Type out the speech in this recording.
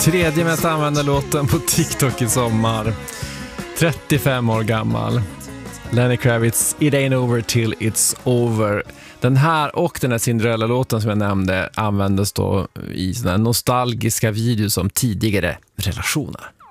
Tredje mest använda låten på TikTok i sommar. 35 år gammal. Lenny Kravitz, It Ain't Over Till It's Over. Den här och den här Cinderella-låten som jag nämnde användes då i såna nostalgiska videos om tidigare relationer.